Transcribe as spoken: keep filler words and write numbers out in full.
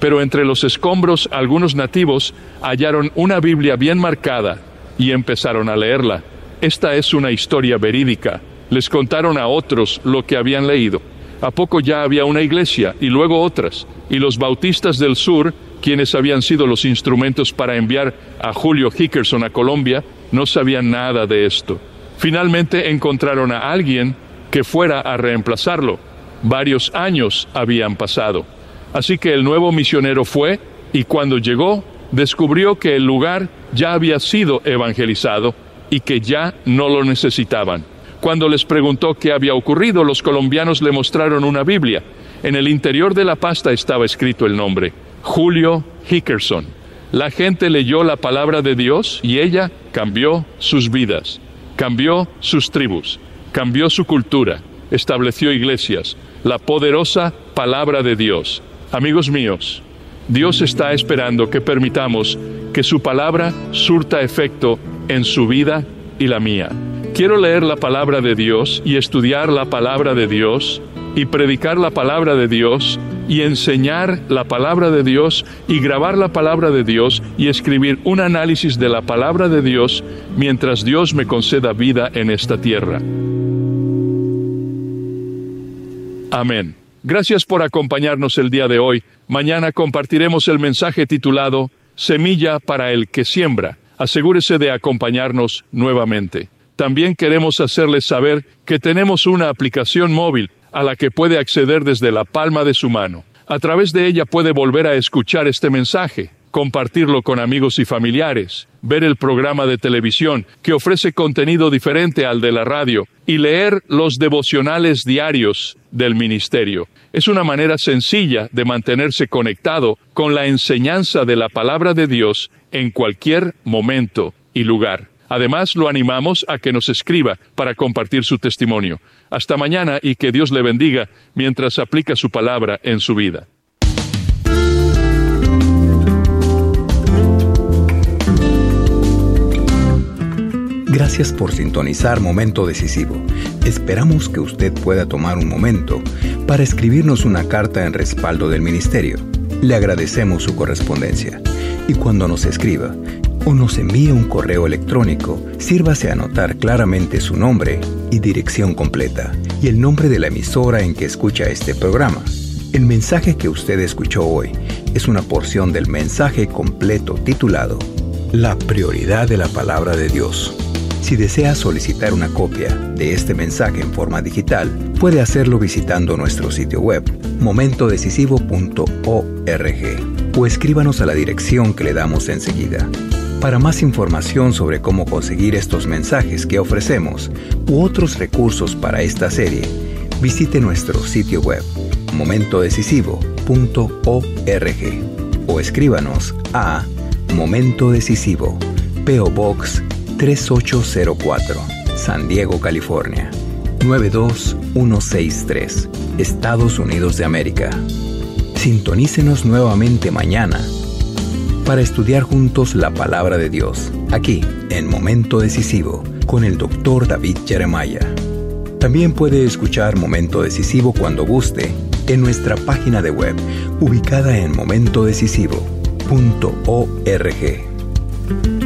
Pero entre los escombros, algunos nativos hallaron una Biblia bien marcada y empezaron a leerla. Esta es una historia verídica. Les contaron a otros lo que habían leído. A poco ya había una iglesia y luego otras, y los bautistas del sur, quienes habían sido los instrumentos para enviar a Julio Hickerson a Colombia, no sabían nada de esto. Finalmente encontraron a alguien que fuera a reemplazarlo. Varios años habían pasado. Así que el nuevo misionero fue, y cuando llegó, descubrió que el lugar ya había sido evangelizado y que ya no lo necesitaban. Cuando les preguntó qué había ocurrido, los colombianos le mostraron una Biblia. En el interior de la pasta estaba escrito el nombre: Julio Hickerson. La gente leyó la palabra de Dios y ella cambió sus vidas, cambió sus tribus, cambió su cultura, estableció iglesias, la poderosa palabra de Dios. Amigos míos, Dios está esperando que permitamos que su palabra surta efecto en su vida y la mía. Quiero leer la palabra de Dios y estudiar la palabra de Dios y predicar la palabra de Dios y enseñar la palabra de Dios y grabar la palabra de Dios y escribir un análisis de la palabra de Dios mientras Dios me conceda vida en esta tierra. Amén. Gracias por acompañarnos el día de hoy. Mañana compartiremos el mensaje titulado Semilla para el que siembra. Asegúrese de acompañarnos nuevamente. También queremos hacerles saber que tenemos una aplicación móvil a la que puede acceder desde la palma de su mano. A través de ella puede volver a escuchar este mensaje, compartirlo con amigos y familiares, ver el programa de televisión que ofrece contenido diferente al de la radio y leer los devocionales diarios del ministerio. Es una manera sencilla de mantenerse conectado con la enseñanza de la palabra de Dios en cualquier momento y lugar. Además, lo animamos a que nos escriba para compartir su testimonio. Hasta mañana y que Dios le bendiga mientras aplica su palabra en su vida. Gracias por sintonizar Momento Decisivo. Esperamos que usted pueda tomar un momento para escribirnos una carta en respaldo del ministerio. Le agradecemos su correspondencia. Y cuando nos escriba o nos envíe un correo electrónico, sírvase a anotar claramente su nombre y dirección completa y el nombre de la emisora en que escucha este programa. El mensaje que usted escuchó hoy es una porción del mensaje completo titulado La prioridad de la palabra de Dios. Si desea solicitar una copia de este mensaje en forma digital, puede hacerlo visitando nuestro sitio web, momento decisivo punto org, o escríbanos a la dirección que le damos enseguida. Para más información sobre cómo conseguir estos mensajes que ofrecemos u otros recursos para esta serie, visite nuestro sitio web, momento decisivo punto org, o escríbanos a Momento Decisivo, P O Box tres ocho cero cuatro, San Diego, California, nueve dos uno seis tres, Estados Unidos de América. Sintonícenos nuevamente mañana para estudiar juntos la palabra de Dios, aquí en Momento Decisivo, con el doctor David Jeremiah. También puede escuchar Momento Decisivo cuando guste en nuestra página de web, ubicada en momento decisivo punto org.